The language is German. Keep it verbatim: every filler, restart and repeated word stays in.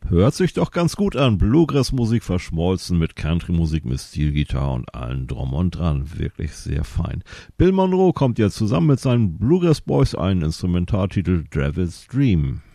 Hört sich doch ganz gut an. Bluegrass-Musik verschmolzen mit Country-Musik, mit Steel-Gitarre und allen drum und dran. Wirklich sehr fein. Bill Monroe kommt jetzt zusammen mit seinen Bluegrass Boys einen Instrumentaltitel Devil's Dream.